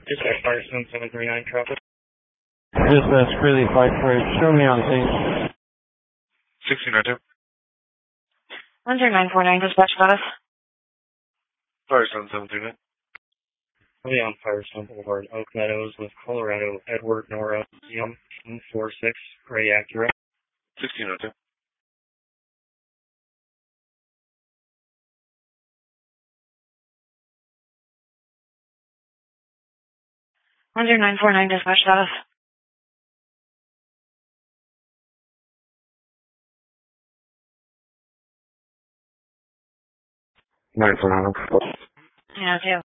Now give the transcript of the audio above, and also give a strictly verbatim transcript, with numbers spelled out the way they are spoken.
Dispatch fire seven seven three nine traffic. Dispatch Greeley five four eight, show me on scene. sixteen oh two. one zero nine four nine, dispatch status. Fire seven seven three nine. I'll be on Firestone Boulevard, Oak Meadows with Colorado, Edward Nora, Yum, one four six, Gray Acura. sixteen oh two. one zero nine four nine, dispatch status. nine four nine. Yeah, two.